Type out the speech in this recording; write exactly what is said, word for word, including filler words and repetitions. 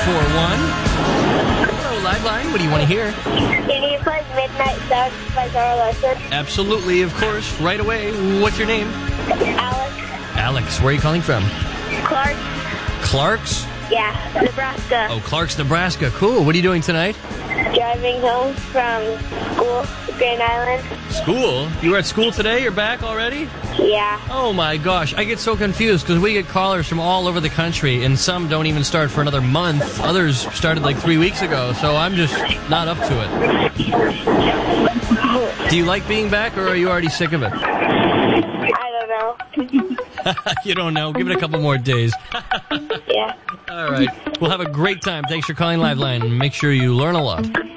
four one. Hello, Liveline. What do you want to hear? Can you play Midnight Suns by Zara Larson? Absolutely, of course. Right away. What's your name? Alex. Alex. Where are you calling from? Clark. Clark's? Yeah, Nebraska. Oh, Clark's, Nebraska. Cool. What are you doing tonight? Driving home from school, Grand Island. School? You were at school today? You're back already? Yeah. Oh my gosh, I get so confused because we get callers from all over the country and some don't even start for another month. Others started like three weeks ago, so I'm just not up to it. Do you like being back or are you already sick of it? I don't know. You don't know? Give it a couple more days. Yeah. All right. Well, have a great time. Thanks for calling Liveline. Make sure you learn a lot.